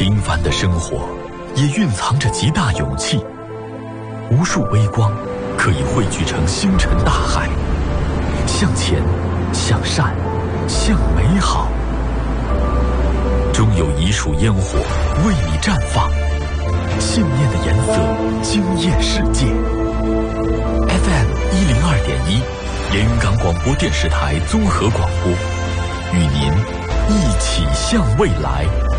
平凡的生活也蕴藏着极大勇气，无数微光可以汇聚成星辰大海，向前，向善，向美好。终有一束烟火为你绽放，信念的颜色惊艳世界。FM 102.1，连云港广播电视台综合广播，与您一起向未来。